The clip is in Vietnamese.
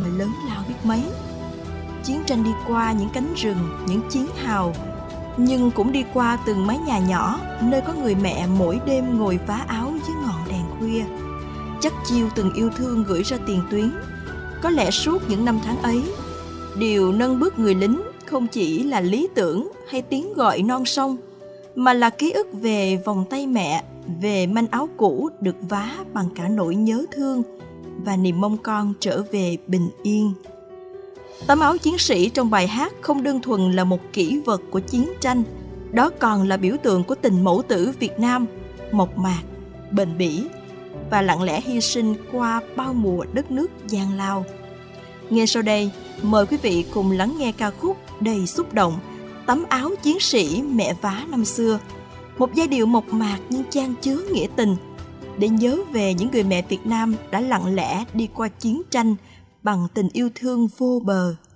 mà lớn lao biết mấy. Chiến tranh đi qua những cánh rừng, những chiến hào, nhưng cũng đi qua từng mái nhà nhỏ nơi có người mẹ mỗi đêm ngồi vá áo dưới ngọn đèn khuya, chắc chiêu từng yêu thương gửi ra tiền tuyến. Có lẽ suốt những năm tháng ấy, điều nâng bước người lính không chỉ là lý tưởng hay tiếng gọi non sông, mà là ký ức về vòng tay mẹ, về manh áo cũ được vá bằng cả nỗi nhớ thương và niềm mong con trở về bình yên. Tấm áo chiến sĩ trong bài hát không đơn thuần là một kỷ vật của chiến tranh, đó còn là biểu tượng của tình mẫu tử Việt Nam, mộc mạc, bền bỉ và lặng lẽ hy sinh qua bao mùa đất nước gian lao. Ngay sau đây, mời quý vị cùng lắng nghe ca khúc đầy xúc động Tấm áo chiến sĩ mẹ vá năm xưa, một giai điệu mộc mạc nhưng chan chứa nghĩa tình, để nhớ về những người mẹ Việt Nam đã lặng lẽ đi qua chiến tranh bằng tình yêu thương vô bờ.